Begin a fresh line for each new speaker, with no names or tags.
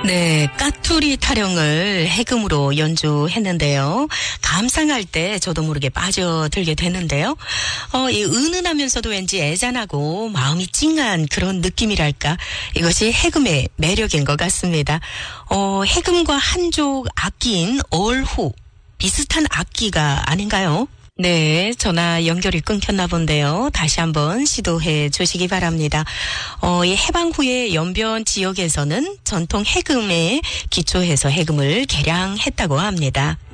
네, 까투리 타령을 해금으로 연주했는데요. 감상할 때 저도 모르게 빠져들게 되는데요. 이 은은하면서도 왠지 애잔하고 마음이 찡한 그런 느낌이랄까. 이것이 해금의 매력인 것 같습니다. 해금과 한족 악기인 얼후. 비슷한 악기가 아닌가요? 네, 전화 연결이 끊겼나 본데요. 다시 한번 시도해 주시기 바랍니다. 이 해방 후에 연변 지역에서는 전통 해금에 기초해서 해금을 개량했다고 합니다.